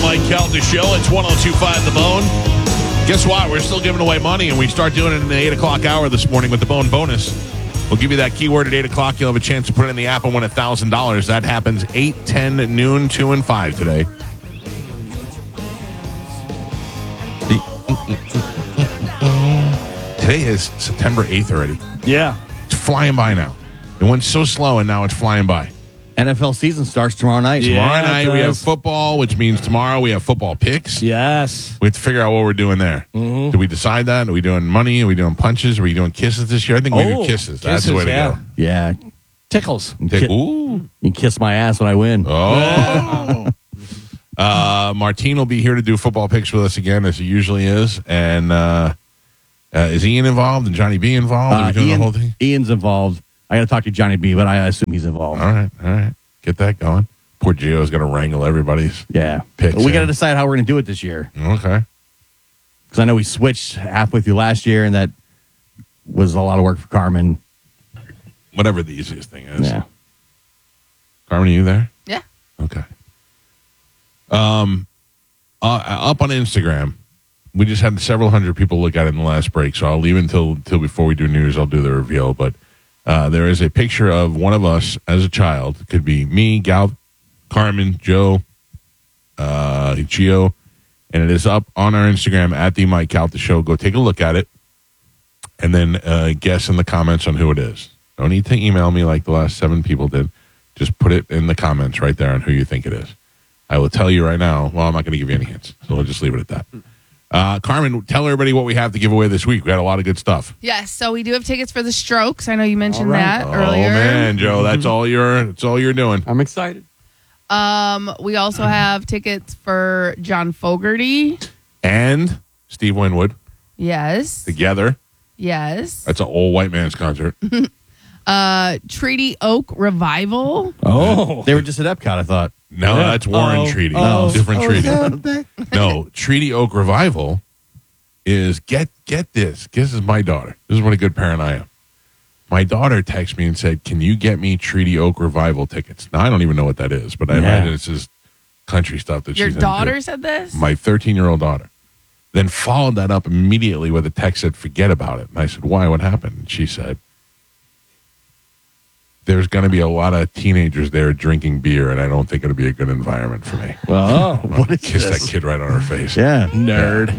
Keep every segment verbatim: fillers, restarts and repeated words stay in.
Mike Calta Show. It's one oh two point five The Bone. Guess what? We're still giving away money, and we start doing it in the eight o'clock hour this morning with the Bone Bonus. We'll give you that keyword at eight o'clock. You'll have a chance to put it in the app and win one thousand dollars. That happens eight, ten, noon, two, and five today. Today is September eighth already. Yeah. It's flying by now. It went so slow, and now it's flying by. N F L season starts tomorrow night. Tomorrow Yeah, night it we have does. football, which means tomorrow we have football picks. Yes. We have to figure out what we're doing there. Mm-hmm. Do we decide that? Are we doing money? Are we doing punches? Are we doing kisses this year? I think we do Oh, kisses. That's the way to yeah. go. Yeah. Tickles. Take- Ki- Ooh. You can kiss my ass when I win. Oh. uh, Martine will be here to do football picks with us again, as he usually is. And uh, uh, is Ian involved and Johnny B involved? Are Uh, we doing Ian, the whole thing? Ian's involved. I got to talk to Johnny B, but I assume he's involved. All right. All right. Get that going. Poor Gio's going to wrangle everybody's. Yeah. Picks, we got yeah. to decide how we're going to do it this year. Okay. Because I know we switched halfway through last year, and that was a lot of work for Carmen. Whatever the easiest thing is. Yeah. Carmen, are you there? Yeah. Okay. Um, uh, up on Instagram, we just had several hundred people look at it in the last break, so I'll leave it until, until before we do news. I'll do the reveal. But uh, there is a picture of one of us as a child. It could be me, Gal, Carmen, Joe, uh, Gio, and it is up on our Instagram at the Mike Calta Show. Go take a look at it, and then uh, guess in the comments on who it is. Don't need to email me like the last seven people did. Just put it in the comments right there on who you think it is. I will tell you right now. Well, I'm not going to give you any hints, so we'll just leave it at that. Uh, Carmen, tell everybody what we have to give away this week. We got a lot of good stuff. Yes, so we do have tickets for the Strokes. I know you mentioned All right. that Oh earlier. man, Joe, that's all you're. That's all you're doing. I'm excited. Um, we also have tickets for John Fogerty. And Steve Winwood Yes. together. Yes. That's an old white man's concert. Uh, Treaty Oak Revival. Oh. They were just at Epcot, I thought. No, Yeah. that's Warren Oh. Treaty. Oh. Different Oh, treaty. is that- No, Treaty Oak Revival is get get this. This is my daughter. This is what a good parent I am. My daughter texted me and said, "Can you get me Treaty Oak Revival tickets?" Now I don't even know what that is, but I Yeah. imagine it's just country stuff that Your she's daughter into. said this? My thirteen-year-old daughter. Then followed that up immediately with a text that forget about it. And I said, "Why? What happened?" And she said, "There's going to be a lot of teenagers there drinking beer, and I don't think it'll be a good environment for me." Well, what is Kiss this? that kid right on her face. Yeah, nerd.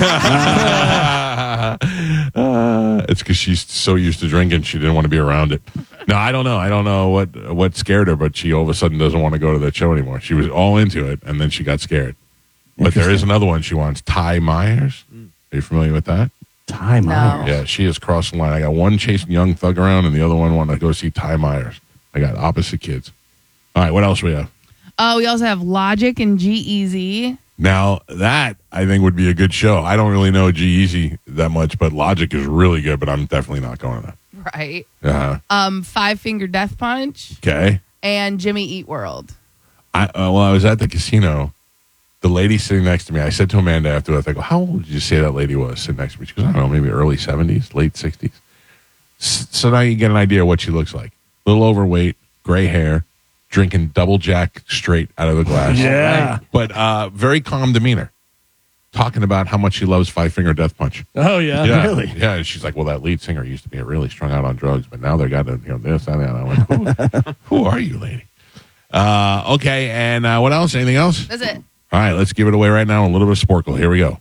Uh, it's because she's so used to drinking, she didn't want to be around it. No, I don't know. I don't know what what scared her, but she all of a sudden doesn't want to go to that show anymore. She was all into it, and then she got scared. But there is another one she wants. Ty Myers. Are you familiar with that? Time No. out. Yeah, she is crossing the line. I got one chasing Young Thug around, and the other one wanted to go see Ty Myers. I got opposite kids. All right, what else we have? Uh, we also have Logic and G-Eazy. Now, that, I think, would be a good show. I don't really know G-Eazy that much, but Logic is really good, but I'm definitely not going to that. Right. Uh, Um, Five Finger Death Punch okay. and Jimmy Eat World. I, uh, well, I was at the casino. The lady sitting next to me, I said to Amanda afterwards, I go, how old did you say that lady was sitting next to me? She goes, I don't know, maybe early seventies, late sixties. S- So now you get an idea of what she looks like. A little overweight, gray hair, drinking double jack straight out of the glass. Yeah. But uh, very calm demeanor. Talking about how much she loves Five Finger Death Punch. Oh, yeah. Yeah, Really? yeah. And she's like, well, that lead singer used to be really strung out on drugs, but now they got to, you know, this and that. And I went, who, who are you, lady? Uh, okay, and uh, what else? Anything else? That's it. All right, let's give it away right now. A little bit of Sporkle. Here we go.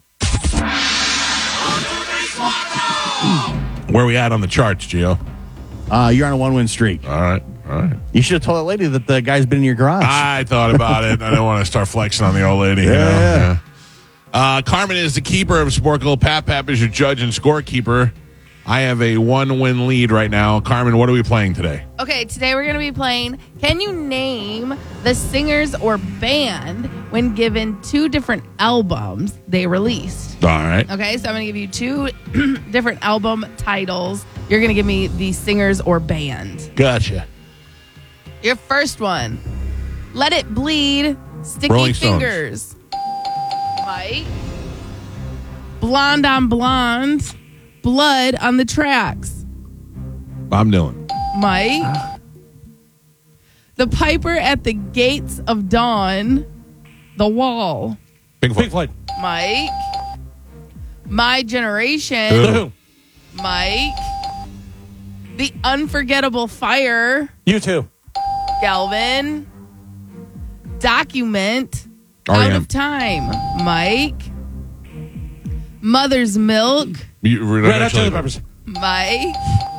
Where are we at on the charts, Gio? Uh, you're on a one-win streak. All right, all right. You should have told that lady that the guy's been in your garage. I thought about it. I don't want to start flexing on the old lady. you know? Yeah. Uh, Carmen is the keeper of Sporkle. Pap Pap is your judge and scorekeeper. I have a one-win lead right now. Carmen, what are we playing today? Okay, today we're going to be playing Can You Name the Singers or Band when given two different albums they released? All right. Okay, so I'm going to give you two different album titles. You're going to give me the singers or band. Gotcha. Your first one, Let It Bleed, Sticky Rolling Stones. Fingers. Mike. Blonde on Blonde, Blood on the Tracks. Bob Dylan. Mike. The Piper at the Gates of Dawn, The Wall. Pink Pink Floyd. Floyd. Mike. My Generation. Who? The Who. Mike. The Unforgettable Fire. You too. Galvin. Document. R E M. Out of Time. Mike. Mother's Milk. You, Red, Red Hot Chili Peppers. Mike.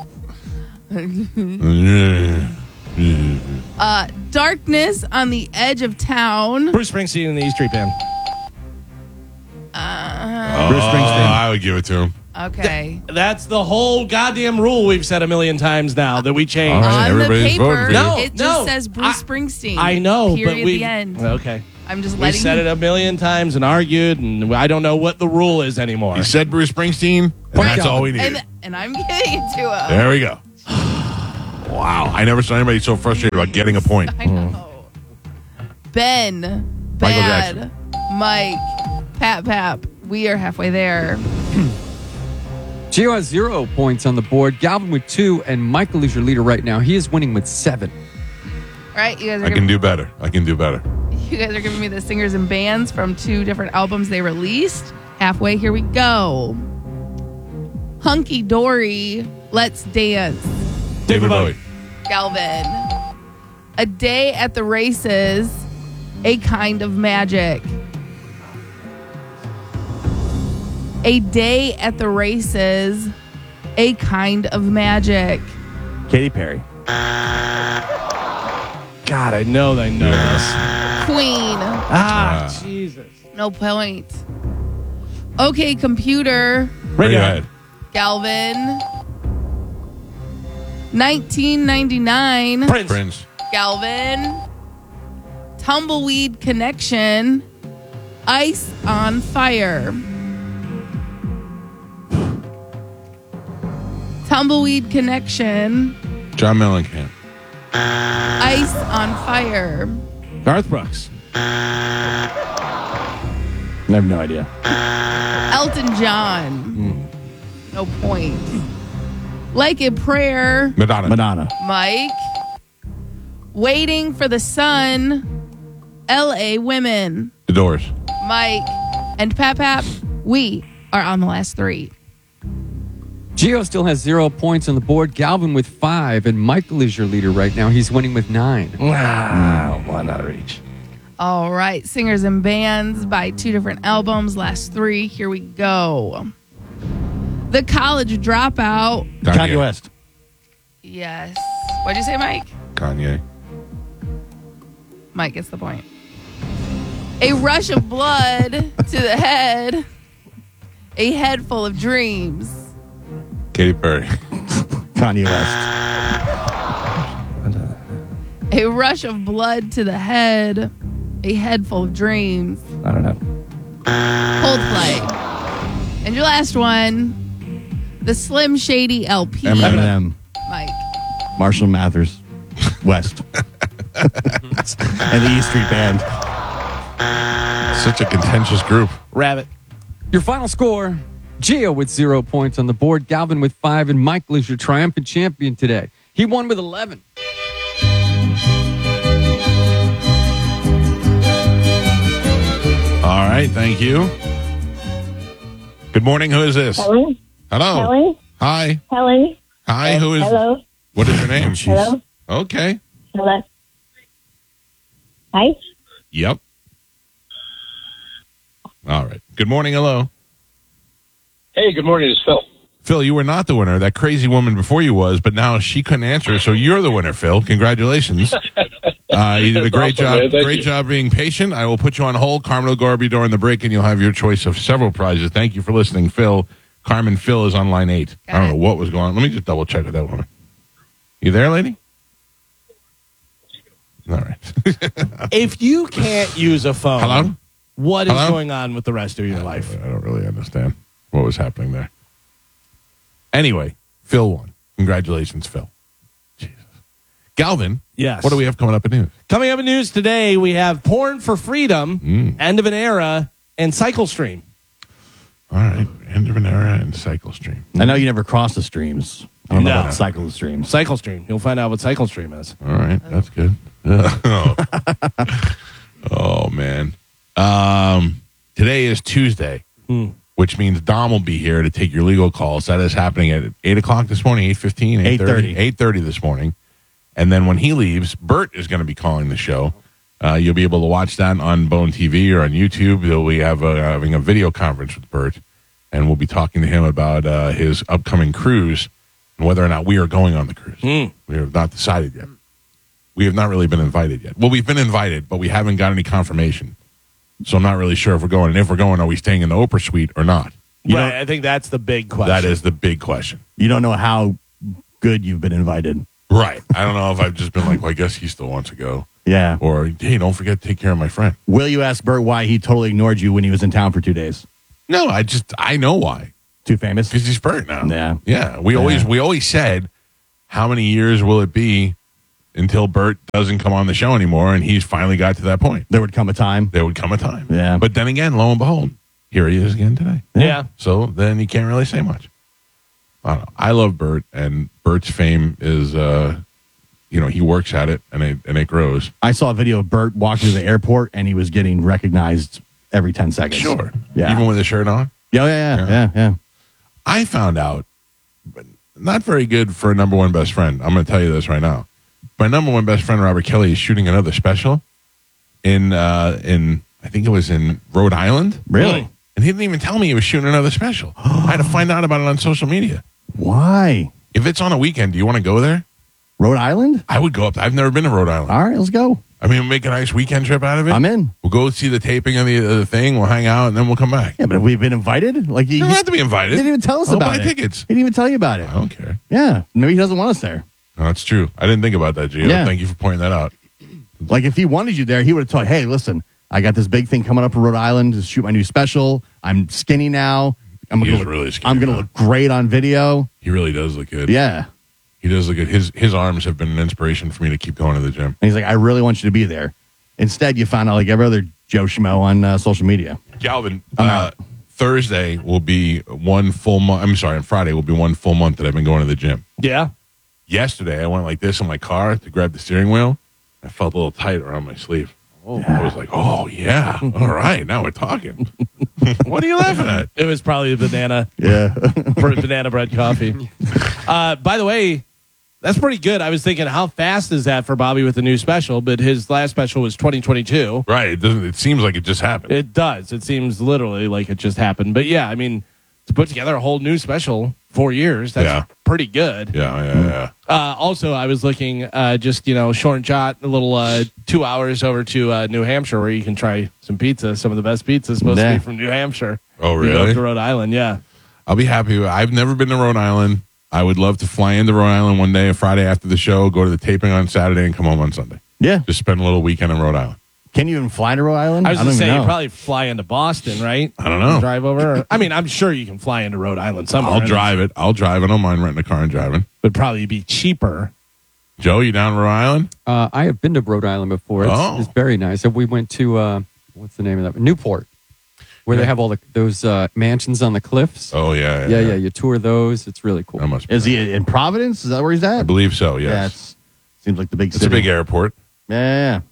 Peppers. Uh, Darkness on the Edge of Town. Bruce Springsteen and the E Street Band. Uh, Bruce Oh, Springsteen. I would give it to him. okay. That's the whole goddamn rule we've said a million times now that we changed. All right. On the everybody's voting paper, for you. No, it just no. says Bruce I- Springsteen. I know, Period but we. the end. Okay. I'm just We letting said you. it a million times and argued, and I don't know what the rule is anymore. You said Bruce Springsteen, and that's Galvin. all we needed. And, and I'm getting it to him. There we go. Wow. I never saw anybody so frustrated about getting a point. I know. Ben, Michael Bad, Jackson. Mike, Pat Pap. We are halfway there. Gio has zero points on the board. Galvin with two, and Michael is your leader right now. He is winning with seven. All right, you guys are I can giving, do better. I can do better. you guys are giving me the singers and bands from two different albums they released. Halfway, here we go. Hunky Dory, Let's Dance. David Bowie. Galvin. A Day at the Races, A Kind of Magic. A Day at the Races, A Kind of Magic. Katy Perry. God, I know I know this. Queen, Ah, Ah. Jesus. no point. Okay, Computer, Radiohead. Galvin. nineteen ninety-nine, Prince. Prince. Galvin. Tumbleweed Connection, Ice on Fire. Tumbleweed Connection, John Mellencamp. Ice on Fire. Garth Brooks. I have no idea. Elton John, no point. Like a Prayer, Madonna. Madonna. Mike. Waiting for the Sun, L A Women, The Doors. Mike. And Pap Pap, we are on the last three. Gio still has zero points on the board. Galvin with five, and Michael is your leader right now. He's winning with nine. Ah, one out of each. All right, singers and bands by two different albums, last three. Here we go. The College Dropout. Kanye West. Yes. What'd you say, Mike? Kanye. Mike gets the point. A Rush of Blood to the Head. A Head Full of Dreams. Katy Perry. Kanye West. A Rush of Blood to the Head. A Head Full of Dreams. I don't know. Coldplay. And your last one. The Slim Shady L P. Eminem. Eminem. Mike. Marshall Mathers. West. And the E Street Band. Such a contentious group. Rabbit. Your final score, Gio with zero points on the board, Galvin with five, and Michael is your triumphant champion today. He won with eleven. All right. Thank you. Good morning. Who is this? Helen? Hello. Helen? Hi. Helen? Hi. Who is? Hello? What is your name? Hello? Okay. Hello? Hi? Yep. All right. Good morning. Hello. Hey, good morning. It's Phil. Phil, you were not the winner. That crazy woman before you was, but now she couldn't answer, so you're the winner, Phil. Congratulations. Uh, you did a great Awesome, job. man. Thank Great you. job being patient. I will put you on hold. Carmen will go over you during the break, and you'll have your choice of several prizes. Thank you for listening, Phil. Carmen, Phil is on line eight. Got I don't it. know what was going on. Let me just double check with that woman. You there, lady? All right. If you can't use a phone, Hello? what is Hello? going on with the rest of your life? I don't really understand what was happening there. Anyway, Phil won. Congratulations, Phil. Jesus. Galvin, Yes. what do we have coming up in news? Coming up in news today, we have Porn for Freedom, Mm. End of an Era, and CycleStream. All right. End of an era and cycle stream. I know you never cross the streams. I don't know No. about cycle streams. CycleStream. You'll find out what CycleStream is. All right. That's good. oh. Oh, man. Um, Today is Tuesday, which means Dom will be here to take your legal calls. That is happening at eight o'clock this morning, eight fifteen, eight thirty. eight thirty this morning. And then when he leaves, Bert is going to be calling the show. Uh, you'll be able to watch that on Bone T V or on YouTube. We have a, having a video conference with Bert, and we'll be talking to him about uh, his upcoming cruise and whether or not we are going on the cruise. Mm. We have not decided yet. We have not really been invited yet. Well, we've been invited, but we haven't got any confirmation. So I'm not really sure if we're going. And if we're going, are we staying in the Oprah suite or not? You right. don't- I think that's the big question. That is the big question. You don't know how good you've been invited. Right. I don't know if I've just been like, well, I guess he still wants to go. Yeah. Or, hey, don't forget to take care of my friend. Will you ask Bert why he totally ignored you when he was in town for two days? No, I just, I know why. Too famous? Because he's Bert now. Yeah. Yeah. We Yeah. always, we always said, how many years will it be until Bert doesn't come on the show anymore? And he's finally got to that point. There would come a time. There would come a time. Yeah. But then again, lo and behold, here he is again today. Yeah. So then you can't really say much. I don't know. I love Bert, and Bert's fame is, uh, you know, he works at it, and it and it grows. I saw a video of Bert walking to the airport, and he was getting recognized every ten seconds. Sure. Yeah. Even with his shirt on. Yeah, yeah, yeah, Yeah. yeah, yeah. I found out, but not very good for a number one best friend. I'm going to tell you this right now. My number one best friend, Robert Kelly, is shooting another special in, uh, in I think it was in Rhode Island. Really? And he didn't even tell me he was shooting another special. I had to find out about it on social media. Why? If it's on a weekend, do you want to go there? Rhode Island? I would go up. I've never been to Rhode Island. All right, let's go. I mean, we'll make a nice weekend trip out of it. I'm in. We'll go see the taping of the, of the thing. We'll hang out, and then we'll come back. Yeah, but have we been invited? Like you, You don't have to be invited. He didn't even tell us I'll about buy it. tickets. He didn't even tell you about it. I don't care. Yeah, maybe he doesn't want us there. No, that's true. I didn't think about that, Gio. Yeah. Thank you for pointing that out. Like if he wanted you there, he would have told, "Hey, listen, I got this big thing coming up in Rhode Island to shoot my new special. I'm skinny now. I'm He gonna is look, really skinny I'm gonna now. look great on video." He really does look good. Yeah, He does look good. His his arms have been an inspiration for me to keep going to the gym. and he's like, "I really want you to be there." Instead, you found out like every other Joe Schmo on uh, social media. Galvin, I'm uh, out. Thursday will be one full month. I'm sorry, on Friday will be one full month that I've been going to the gym. Yeah. Yesterday, I went like this in my car to grab the steering wheel. I felt a little tight around my sleeve. Oh, I was like, oh, yeah. All right. Now we're talking. What are you laughing at? It was probably the banana, Yeah, banana bread coffee. Uh, by the way, that's pretty good. I was thinking, how fast is that for Bobby with the new special? But his last special was twenty twenty-two. Right. It doesn't. It seems like it just happened. It does. It seems literally like it just happened. But yeah, I mean, to put together a whole new special four years, that's Yeah. pretty good. yeah, yeah, yeah. Uh, also, I was looking, uh, just, you know, short and shot, a little uh, two hours over to uh, New Hampshire where you can try some pizza. Some of the best pizza supposed Yeah. to be from New Hampshire. Oh, You go really? up to Rhode Island, yeah. I'll be happy. I've never been to Rhode Island. I would love to fly into Rhode Island one day, a Friday after the show, go to the taping on Saturday, and come home on Sunday. yeah. Just spend a little weekend in Rhode Island. Can you even fly to Rhode Island? I was don't going to even say, you know. probably fly into Boston, right? I don't know. Drive over. I mean, I'm sure you can fly into Rhode Island somewhere. I'll drive it. I'll drive. I don't mind renting a car and driving. Would probably be cheaper. Joe, you down in Rhode Island? Uh, I have been to Rhode Island before. It's, Oh. it's very nice. We went to, uh, what's the name of that? Newport, where they have all the those uh, mansions on the cliffs. Oh, yeah. yeah, yeah. You tour those. It's really cool. That must be Is he in Providence? Is that where he's at? I believe so, yes. Yeah, it's, seems like the big it's city. a big airport. Yeah, yeah, yeah.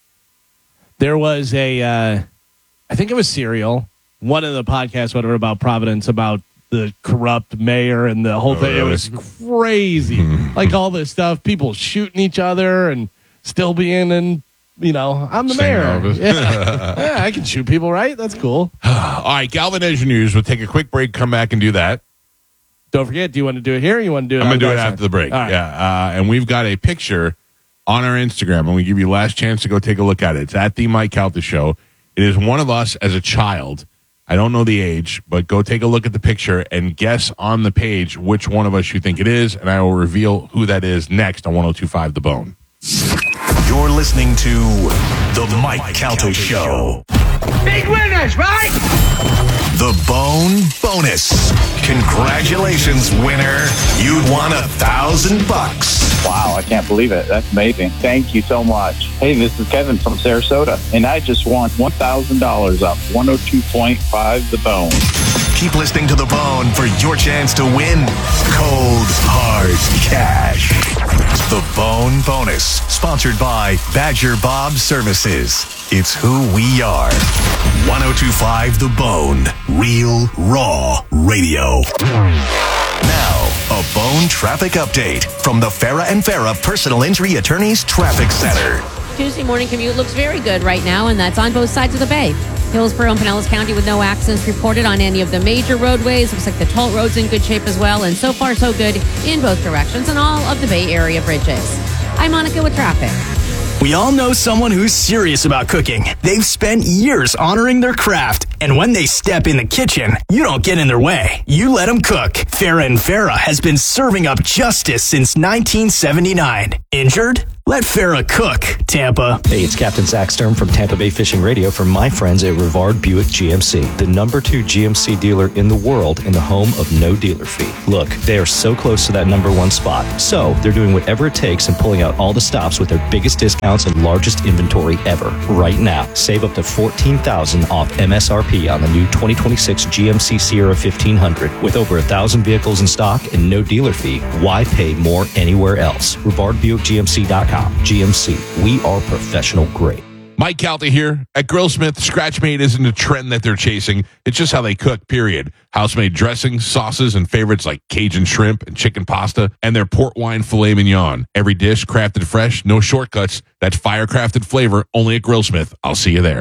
There was a, uh, I think it was Serial, one of the podcasts, whatever, about Providence, about the corrupt mayor and the whole Oh, thing. really? It was crazy. Like all this stuff, people shooting each other and still being in, you know, I'm the Staying in mayor. office. Yeah. Yeah, I can shoot people, right? That's cool. All right, Galvin Edge News. We'll take a quick break, come back and do that. Don't forget, do you want to do it here or you want to do it I'm going to do it outside? after the break. All right. Yeah. Uh, and we've got a picture on our Instagram, and we give you last chance to go take a look at it. It's at the Mike Calta Show. It is one of us as a child. I don't know the age, but go take a look at the picture and guess on the page which one of us you think it is, and I will reveal who that is next on one oh two point five The Bone. You're listening to The Mike Calta Show. Big winners, right? The Bone Bonus. Congratulations, winner. You won a thousand bucks. Wow, I can't believe it. That's amazing. Thank you so much. Hey, this is Kevin from Sarasota, and I just won one thousand dollars off one oh two point five The Bone. Keep listening to The Bone for your chance to win cold, hard cash. The Bone Bonus, sponsored by Badger Bob Services. It's who we are. ten twenty-five The Bone. Real, raw radio. Now, a Bone traffic update from the Farah and Farah Personal Injury Attorneys Traffic Center. Tuesday morning commute looks very good right now, and that's on both sides of the bay. Hillsborough and Pinellas County with no accidents reported on any of the major roadways. Looks like the toll road's in good shape as well, and so far so good in both directions and all of the Bay Area bridges. I'm Monica with traffic. We all know someone who's serious about cooking. They've spent years honoring their craft, and when they step in the kitchen, you don't get in their way. You let them cook. Farah and Farah has been serving up justice since nineteen seventy-nine. Injured? Let Farah cook, Tampa. Hey, it's Captain Zach Stern from Tampa Bay Fishing Radio for my friends at Rivard Buick G M C, the number two G M C dealer in the world and the home of no dealer fee. Look, they are so close to that number one spot, so they're doing whatever it takes and pulling out all the stops with their biggest discounts and largest inventory ever. Right now, save up to fourteen thousand dollars off M S R P on the new twenty twenty-six G M C Sierra fifteen hundred. With over a thousand vehicles in stock and no dealer fee, why pay more anywhere else? Rivard Buick G M C dot com. G M C, we are professional grade. Mike Calta here. At Grillsmith, Scratch Made isn't a trend that they're chasing. It's just how they cook, period. House-made dressings, sauces, and favorites like Cajun shrimp and chicken pasta, and their port wine filet mignon. Every dish crafted fresh, no shortcuts. That's fire-crafted flavor only at Grillsmith. I'll see you there.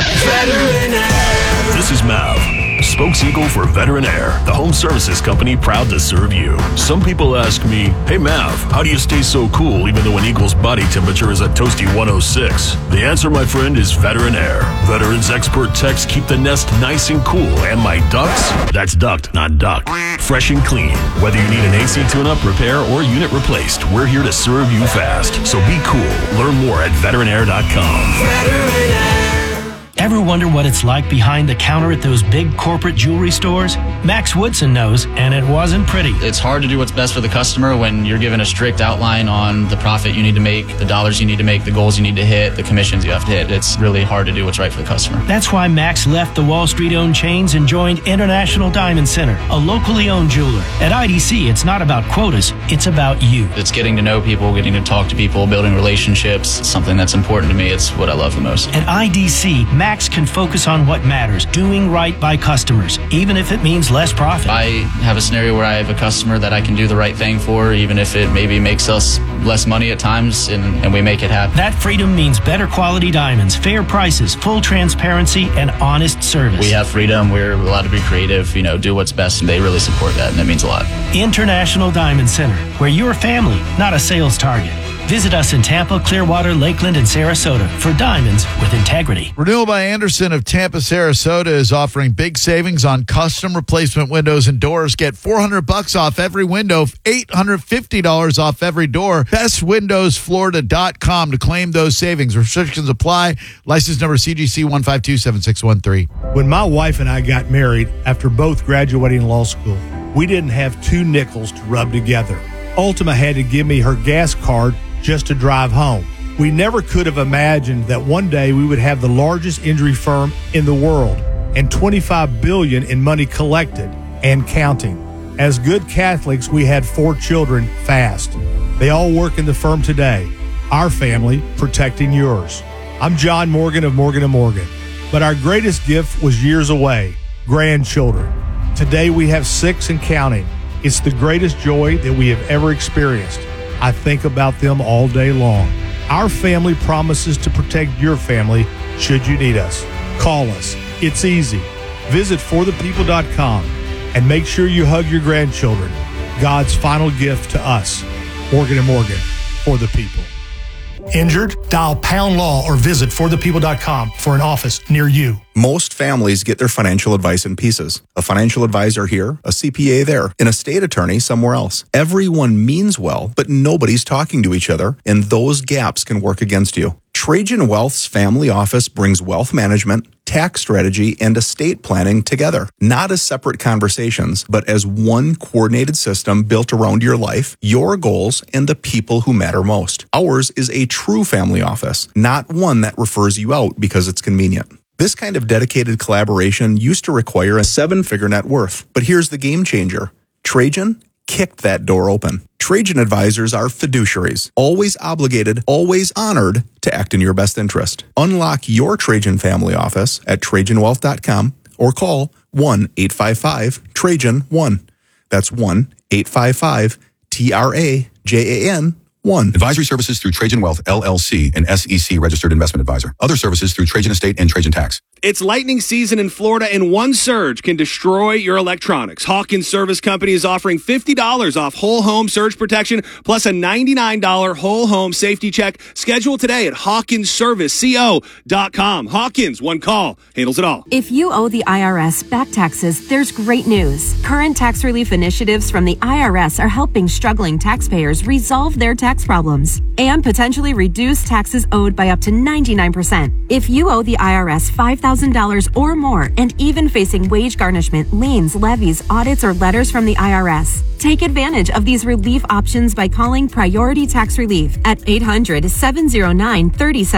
This is Mav, spokes-eagle for Veteran Air, the home services company proud to serve you. Some people ask me, hey Mav, how do you stay so cool even though an eagle's body temperature is a toasty one oh six? The answer, my friend, is Veteran Air. Veterans expert techs keep the nest nice and cool, and my ducks, that's ducked, not ducked, fresh and clean. Whether you need an A C tune-up, repair, or unit replaced, we're here to serve you fast. So be cool. Learn more at veteran air dot com. Veteran Air. Ever wonder what it's like behind the counter at those big corporate jewelry stores? Max Woodson knows, and it wasn't pretty. It's hard to do what's best for the customer when you're given a strict outline on the profit you need to make, the dollars you need to make, the goals you need to hit, the commissions you have to hit. It's really hard to do what's right for the customer. That's why Max left the Wall Street-owned chains and joined International Diamond Center, a locally owned jeweler. At I D C, it's not about quotas, it's about you. It's getting to know people, getting to talk to people, building relationships. It's something that's important to me. It's what I love the most. At I D C, Max can focus on what matters, doing right by customers, even if it means less profit. I have a scenario where I have a customer that I can do the right thing for, even if it maybe makes us less money at times, and, and we make it happen. That freedom means better quality diamonds, fair prices, full transparency, and honest service. We have freedom. We're allowed to be creative, you know, do what's best, and they really support that, and it means a lot. International Diamond Center, where you're a family, not a sales target. Visit us in Tampa, Clearwater, Lakeland, and Sarasota for diamonds with integrity. Renewal by Anderson of Tampa, Sarasota is offering big savings on custom replacement windows and doors. Get four hundred bucks off every window, eight hundred fifty dollars off every door. best windows florida dot com to claim those savings. Restrictions apply. License number C G C one five two seven six one three. When my wife and I got married after both graduating law school, we didn't have two nickels to rub together. Ultima had to give me her gas card just to drive home. We never could have imagined that one day we would have the largest injury firm in the world and twenty-five billion dollars in money collected and counting. As good Catholics, we had four children fast. They all work in the firm today. Our family protecting yours. I'm John Morgan of Morgan and Morgan, but our greatest gift was years away, grandchildren. Today we have six and counting. It's the greatest joy that we have ever experienced. I think about them all day long. Our family promises to protect your family should you need us. Call us. It's easy. Visit for the people dot com and make sure you hug your grandchildren. God's final gift to us. Morgan and Morgan, for the people. Injured? Dial Pound Law or visit for the people dot com for an office near you. Most families get their financial advice in pieces. A financial advisor here, a C P A there, an estate attorney somewhere else. Everyone means well, but nobody's talking to each other, and those gaps can work against you. Trajan Wealth's family office brings wealth management, tax strategy, and estate planning together. Not as separate conversations, but as one coordinated system built around your life, your goals, and the people who matter most. Ours is a true family office, not one that refers you out because it's convenient. This kind of dedicated collaboration used to require a seven-figure net worth. But here's the game changer. Trajan kicked that door open. Trajan advisors are fiduciaries, always obligated, always honored to act in your best interest. Unlock your Trajan family office at Trajan Wealth dot com or call one eight five five Trajan one. That's one eight five five T R A J A N one. Advisory services through Trajan Wealth, L L C, an S E C registered investment advisor. Other services through Trajan Estate and Trajan Tax. It's lightning season in Florida, and one surge can destroy your electronics. Hawkins Service Company is offering fifty dollars off whole home surge protection plus a ninety-nine dollars whole home safety check. Schedule today at Hawkins Service Co dot com. Hawkins, one call, handles it all. If you owe the I R S back taxes, there's great news. Current tax relief initiatives from the I R S are helping struggling taxpayers resolve their tax problems and potentially reduce taxes owed by up to ninety-nine percent. If you owe the I R S five thousand dollars or more and even facing wage garnishment, liens, levies, audits, or letters from the I R S, take advantage of these relief options by calling Priority Tax Relief at eight hundred, seven oh nine, three oh seven